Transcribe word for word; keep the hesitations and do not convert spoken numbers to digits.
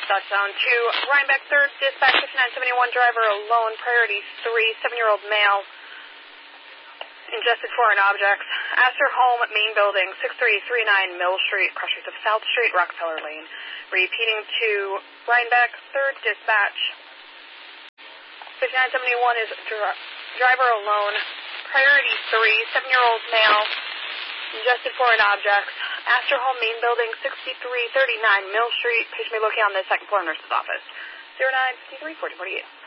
Touchdown two, Rhinebeck third, dispatch fifty-nine seventy-one, driver alone, priority three, seven-year-old male, ingested foreign objects. Astor Home, main building, six three three nine Mill Street, cross streets of South Street, Rockefeller Lane. Repeating to Rhinebeck, third dispatch. fifty-nine seventy-one is dri- driver alone, priority three, seven-year-old male, ingested foreign objects. Astor Home, main building, sixty-three thirty-nine Mill Street. Patient may be located on the second floor nurse's office. zero nine fifty-three forty forty-eight.